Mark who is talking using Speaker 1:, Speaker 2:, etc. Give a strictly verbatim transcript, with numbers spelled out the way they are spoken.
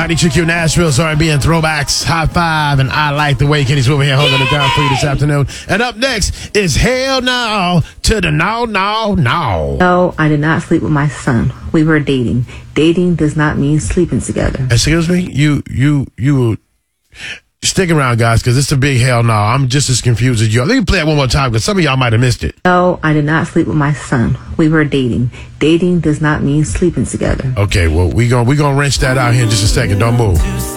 Speaker 1: Johnny Q Q Nashville's R and B and throwbacks. High five, and I like the way Kenny's over here holding it down for you this afternoon. And up next is Hell No to the No, No, No.
Speaker 2: No, I did not sleep with my son. We were dating. Dating does not mean sleeping together.
Speaker 1: Excuse me? You, you, you... Stick around, guys, because it's a big hell no. I'm just as confused as you are. Let me play it one more time, because some of y'all might have missed it.
Speaker 2: No, I did not sleep with my son. We were dating. Dating does not mean sleeping together.
Speaker 1: Okay, well, we're going we gonna wrench that out here in just a second. Don't move.